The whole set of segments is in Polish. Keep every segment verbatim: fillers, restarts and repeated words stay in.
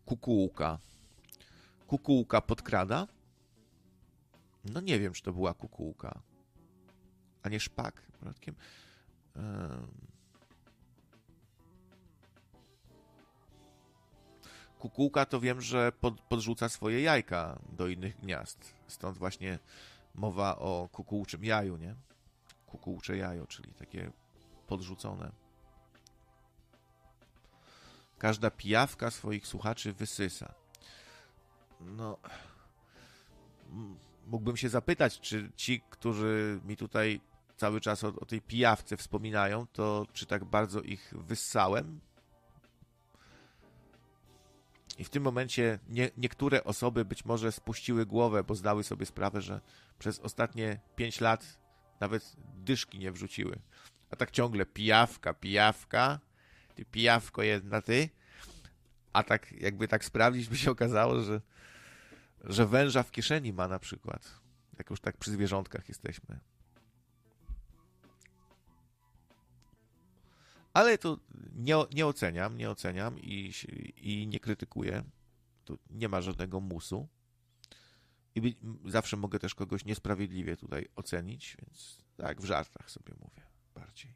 Kukułka. Kukułka podkrada? No nie wiem, czy to była kukułka. A nie szpak przypadkiem. Kukułka to wiem, że pod, podrzuca swoje jajka do innych gniazd. Stąd właśnie mowa o kukułczym jaju, nie? Kukułcze jajo, czyli takie podrzucone. Każda pijawka swoich słuchaczy wysysa. No, mógłbym się zapytać, czy ci, którzy mi tutaj cały czas o, o tej pijawce wspominają, to czy tak bardzo ich wyssałem? I w tym momencie nie, niektóre osoby być może spuściły głowę, bo zdały sobie sprawę, że przez ostatnie pięć lat nawet dyszki nie wrzuciły. A tak ciągle pijawka, pijawka, ty pijawko jedna ty. A tak jakby tak sprawdzić, by się okazało, że, że węża w kieszeni ma na przykład. Jak już tak przy zwierzątkach jesteśmy. Ale to nie, nie oceniam, nie oceniam i, i nie krytykuję. Tu nie ma żadnego musu. I zawsze mogę też kogoś niesprawiedliwie tutaj ocenić, więc tak, w żartach sobie mówię bardziej.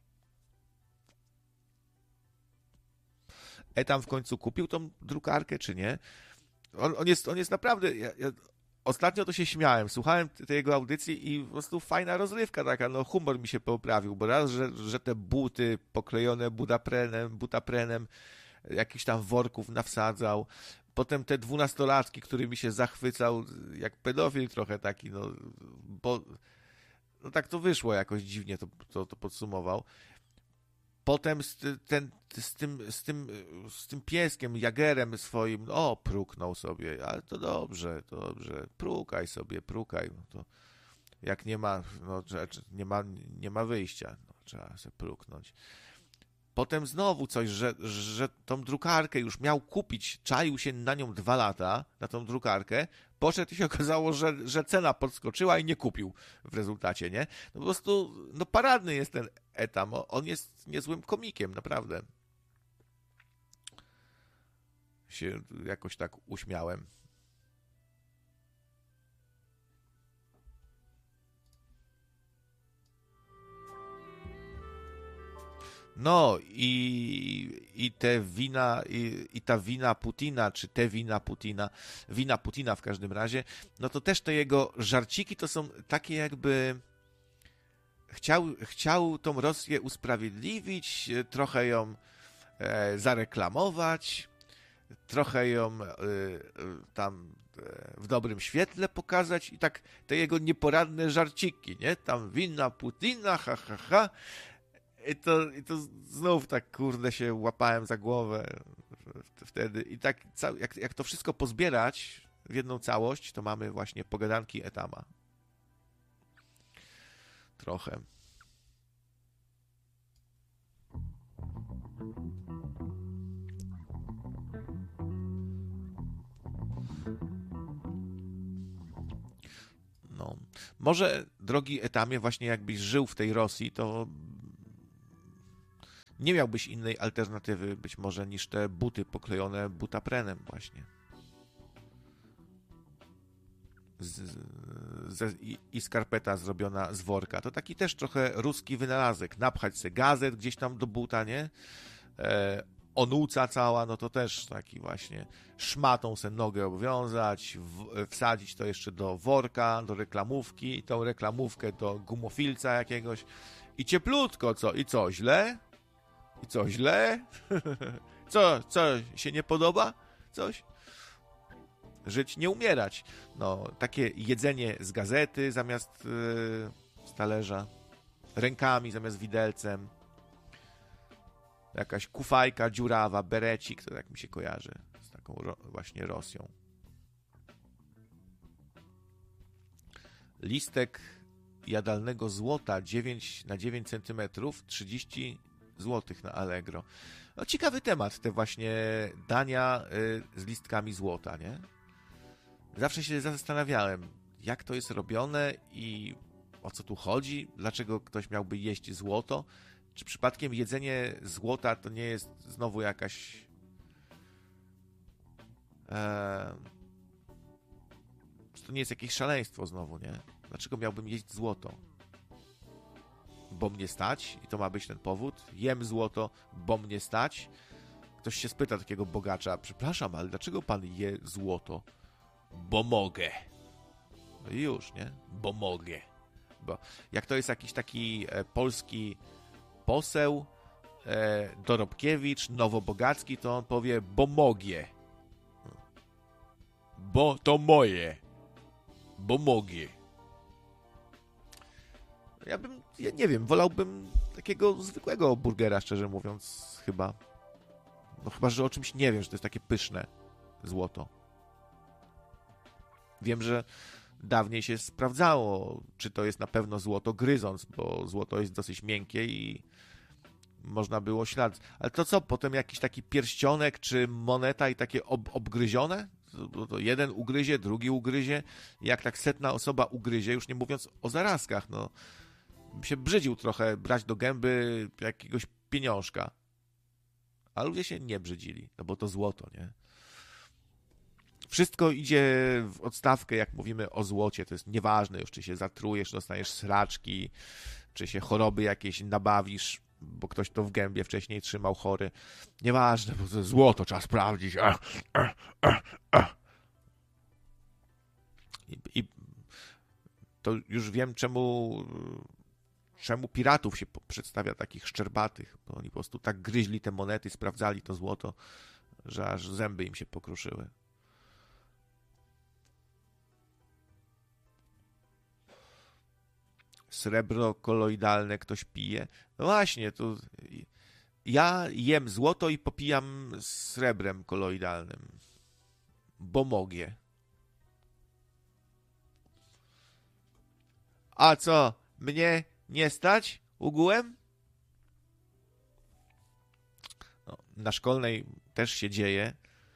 Etam w końcu kupił tą drukarkę, czy nie? On, on, jest, on jest naprawdę... Ja, ja ostatnio to się śmiałem, słuchałem tej jego audycji i po prostu fajna rozrywka taka, no humor mi się poprawił, bo raz, że, że te buty poklejone budaprenem, butaprenem, jakichś tam worków nawsadzał, potem te dwunastolatki, którymi się zachwycał, jak pedofil trochę taki, no, bo no tak to wyszło jakoś dziwnie, to, to, to podsumował. Potem z, ten, z, tym, z, tym, z tym pieskiem, jagerem swoim, o, pruknął sobie, ale to dobrze, to dobrze, prukaj sobie, prukaj, no to jak nie ma, no, nie ma, nie ma wyjścia, no, trzeba sobie pruknąć. Potem znowu coś, że, że tą drukarkę już miał kupić, czaił się na nią dwa lata, na tą drukarkę, poszedł i się okazało, że, że cena podskoczyła i nie kupił w rezultacie, nie? No po prostu, no paradny jest ten Etam, on jest niezłym komikiem, naprawdę. Się jakoś tak uśmiałem. No i, i te wina, i, i ta wina Putina, czy te wina Putina, wina Putina w każdym razie, no to też te jego żarciki to są takie jakby chciał, chciał tą Rosję usprawiedliwić, trochę ją e, zareklamować, trochę ją e, tam e, w dobrym świetle pokazać i tak te jego nieporadne żarciki, nie? Tam wina Putina, ha, ha, ha. I to, I to znów tak, kurde, się łapałem za głowę wtedy. I tak, jak, jak to wszystko pozbierać w jedną całość, to mamy właśnie pogadanki Etama. Trochę. No. Może, drogi Etamie, właśnie jakbyś żył w tej Rosji, to nie miałbyś innej alternatywy być może niż te buty poklejone butaprenem właśnie. Z, z, i, I skarpeta zrobiona z worka. To taki też trochę ruski wynalazek. Napchać se gazet gdzieś tam do buta, nie? E, onuca cała, no to też taki właśnie szmatą se nogę obwiązać, w, wsadzić to jeszcze do worka, do reklamówki i tą reklamówkę do gumofilca jakiegoś i cieplutko, co? I co, źle? I co, źle? Co, co, się nie podoba? Coś? Żyć, nie umierać. No, takie jedzenie z gazety zamiast yy, z talerza, rękami zamiast widelcem, jakaś kufajka dziurawa, berecik, to tak mi się kojarzy z taką ro- właśnie Rosją. Listek jadalnego złota dziewięć na dziewięć centymetrów, trzydzieści złotych na Allegro. No, ciekawy temat, te właśnie dania y, z listkami złota, nie? Zawsze się zastanawiałem, jak to jest robione i o co tu chodzi, dlaczego ktoś miałby jeść złoto, czy przypadkiem jedzenie złota to nie jest znowu jakaś E, to nie jest jakieś szaleństwo znowu, nie? Dlaczego miałbym jeść złoto? Bo mnie stać i to ma być ten powód. Jem złoto, bo mnie stać. Ktoś się spyta takiego bogacza, przepraszam, ale dlaczego pan je złoto? Bo mogę. No i już, nie? Bo mogę. Bo jak to jest jakiś taki e, polski poseł, e, Dorobkiewicz, Nowobogacki, to on powie, bo mogę. Bo to moje. Bo mogę. Ja bym, ja nie wiem, wolałbym takiego zwykłego burgera, szczerze mówiąc, chyba. No chyba, że o czymś nie wiem, że to jest takie pyszne złoto. Wiem, że dawniej się sprawdzało, czy to jest na pewno złoto gryząc, bo złoto jest dosyć miękkie i można było ślad. Ale to co, potem jakiś taki pierścionek, czy moneta i takie ob- obgryzione? To, to jeden ugryzie, drugi ugryzie. Jak tak setna osoba ugryzie, już nie mówiąc o zarazkach, no bym się brzydził trochę brać do gęby jakiegoś pieniążka. A ludzie się nie brzydzili, no bo to złoto, nie? Wszystko idzie w odstawkę, jak mówimy o złocie. To jest nieważne już, czy się zatrujesz, dostaniesz sraczki, czy się choroby jakieś nabawisz, bo ktoś to w gębie wcześniej trzymał chory. Nieważne, bo to złoto trzeba sprawdzić. Ach, ach, ach, ach. I, I to już wiem, czemu czemu piratów się przedstawia takich szczerbatych, bo oni po prostu tak gryźli te monety, sprawdzali to złoto, że aż zęby im się pokruszyły. Srebro koloidalne ktoś pije. No właśnie, to ja jem złoto i popijam srebrem koloidalnym. Bo mogę. A co? Mnie nie stać? Ugółem? No, na szkolnej też się dzieje.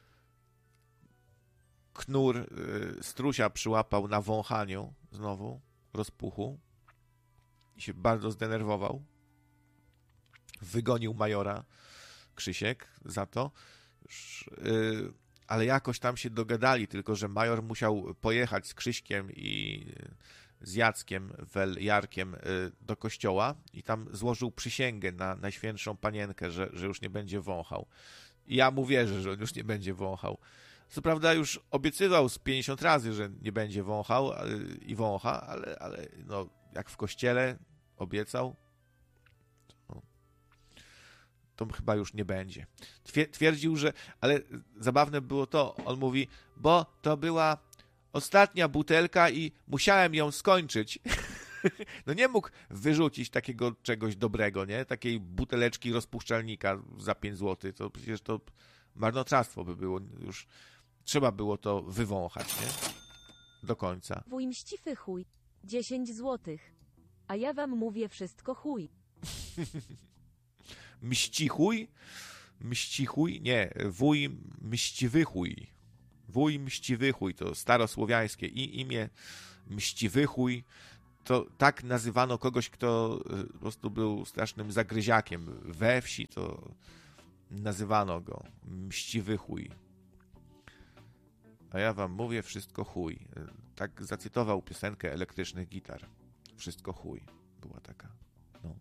Knur y, strusia przyłapał na wąchaniu znowu rozpuchu i się bardzo zdenerwował. Wygonił majora Krzysiek za to. Już, y, ale jakoś tam się dogadali, tylko że major musiał pojechać z Krzyśkiem i z Jackiem, wel Jarkiem do kościoła i tam złożył przysięgę na Najświętszą Panienkę, że, że już nie będzie wąchał. I ja mu wierzę, że on już nie będzie wąchał. Co prawda już obiecywał z pięćdziesiąt razy, że nie będzie wąchał i wącha, ale, ale no, jak w kościele obiecał, to, to chyba już nie będzie. Twierdził, że... Ale zabawne było to, on mówi, bo to była ostatnia butelka i musiałem ją skończyć. No nie mógł wyrzucić takiego czegoś dobrego, nie? Takiej buteleczki rozpuszczalnika za pięć złotych. To przecież to marnotrawstwo by było. Już trzeba było to wywąchać, nie? Do końca. Wuj mściwy chuj. dziesięć złotych. A ja wam mówię wszystko chuj. Mścichuj? Mścichuj? Nie. Wuj mściwy chuj. Wuj mściwy chuj to starosłowiańskie i imię mściwy chuj. To tak nazywano kogoś, kto po prostu był strasznym zagryziakiem. We wsi to nazywano go mściwy chuj. A ja wam mówię wszystko chuj. Tak zacytował piosenkę Elektrycznych Gitar. Wszystko chuj. Była taka. No.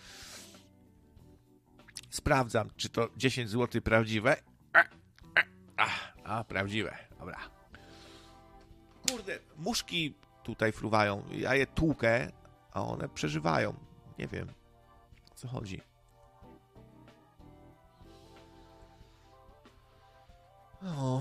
Sprawdzam, czy to dziesięć złotych prawdziwe. A, a, prawdziwe. Dobra. Kurde, muszki tutaj fruwają. Ja je tłukę, a one przeżywają. Nie wiem, o co chodzi. O.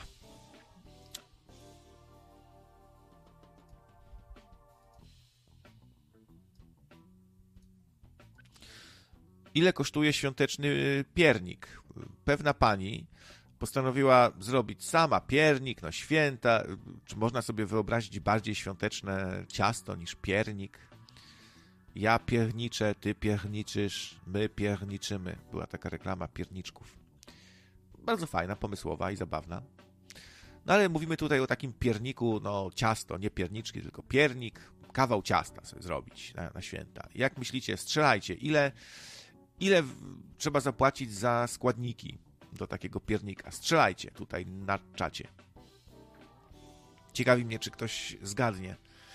Ile kosztuje świąteczny piernik? Pewna pani postanowiła zrobić sama piernik na święta. Czy można sobie wyobrazić bardziej świąteczne ciasto niż piernik? Ja pierniczę, ty pierniczysz, my pierniczymy. Była taka reklama pierniczków. Bardzo fajna, pomysłowa i zabawna. No ale mówimy tutaj o takim pierniku, no ciasto, nie pierniczki, tylko piernik, kawał ciasta sobie zrobić na, na święta. Jak myślicie, strzelajcie, ile, ile trzeba zapłacić za składniki? do takiego piernika? Strzelajcie tutaj na czacie. Ciekawi mnie, czy ktoś zgadnie.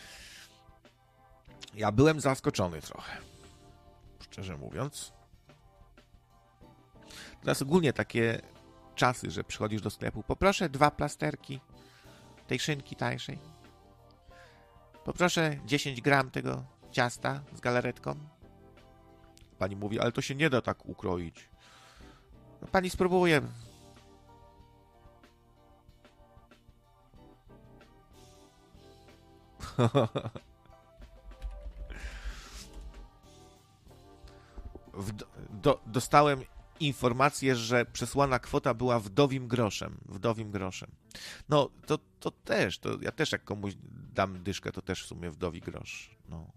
Ja byłem zaskoczony trochę, szczerze mówiąc. Teraz ogólnie takie czasy, że przychodzisz do sklepu, poproszę dwa plasterki tej szynki tańszej. Poproszę dziesięć gram tego ciasta z galaretką. Pani mówi, ale to się nie da tak ukroić. No, pani spróbuje. W, do, dostałem informację, że przesłana kwota była wdowim groszem. Wdowim groszem. No, to, to też, to ja też jak komuś dam dyszkę, to też w sumie wdowi grosz. No.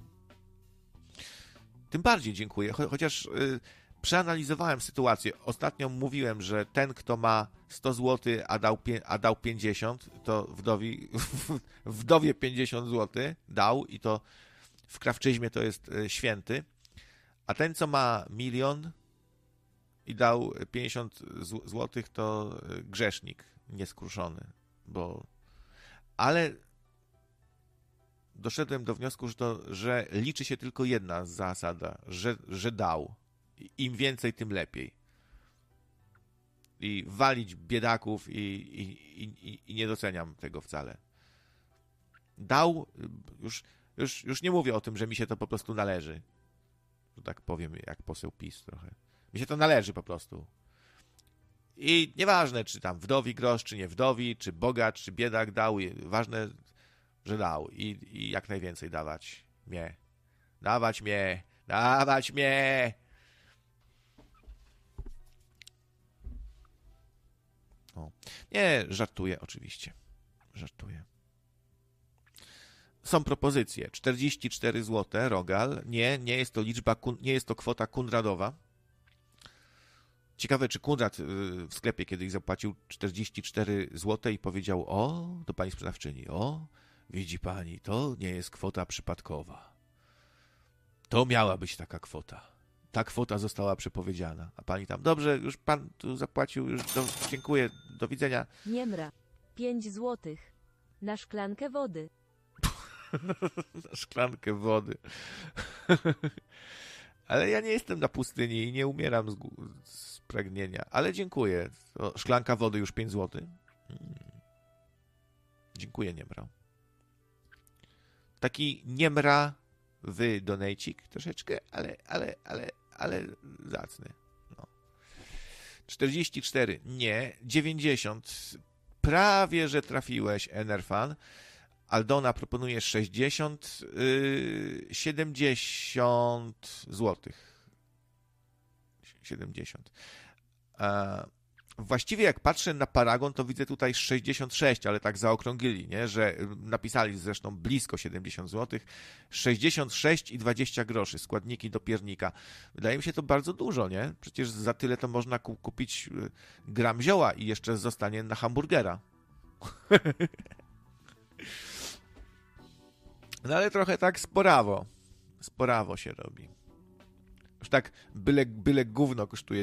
Tym bardziej dziękuję, cho- chociaż y, przeanalizowałem sytuację. Ostatnio mówiłem, że ten, kto ma sto złotych, a dał, pie- a dał pięćdziesiąt, to wdowi, wdowie pięćdziesiąt złotych dał i to w krawczyzmie to jest y, święty. A ten, co ma milion i dał pięćdziesiąt złotych, to grzesznik nieskruszony. Bo... Ale doszedłem do wniosku, że, to, że liczy się tylko jedna zasada, że, że dał. Im więcej, tym lepiej. I walić biedaków i, i, i, i nie doceniam tego wcale. Dał, już, już, już nie mówię o tym, że mi się to po prostu należy. Tak powiem, jak poseł PiS trochę. Mi się to należy po prostu. I nieważne, czy tam wdowi grosz, czy nie wdowi, czy bogacz, czy biedak dał. Ważne, że dał. I, i jak najwięcej dawać mnie. Dawać mnie. Dawać mnie. O. Nie, żartuję oczywiście. Żartuję. Są propozycje. czterdzieści cztery złote, Rogal. Nie, nie jest to liczba, nie jest to kwota Kunradowa. Ciekawe, czy Kunrad w sklepie kiedyś zapłacił czterdzieści cztery złote i powiedział, o, do pani sprzedawczyni, o, widzi pani, to nie jest kwota przypadkowa. To miała być taka kwota. Ta kwota została przepowiedziana. A pani tam, dobrze, już pan tu zapłacił, już do, dziękuję, do widzenia. Niemra. pięć złotych. Na szklankę wody. Na szklankę wody. Ale ja nie jestem na pustyni i nie umieram z, z pragnienia. Ale dziękuję. O, szklanka wody już pięć złotych. Hmm. Dziękuję, Niemra. Taki Niemra wy donejcik troszeczkę, ale, ale, ale, ale zacny. No. czterdzieści cztery. Nie. dziewięćdziesiąt. Prawie, że trafiłeś, Enerfan. Aldona proponuje sześćdziesiąt, yy, siedemdziesiąt złotych. siedemdziesiąt. E, właściwie jak patrzę na paragon, to widzę tutaj sześćdziesiąt sześć, ale tak zaokrąglili, nie? Że napisali zresztą blisko siedemdziesiąt złotych. sześćdziesiąt sześć i dwadzieścia groszy, składniki do piernika. Wydaje mi się to bardzo dużo, nie? Przecież za tyle to można kupić gram zioła i jeszcze zostanie na hamburgera. No ale trochę tak sporawo. Sporawo się robi. Już tak byle, byle gówno kosztuje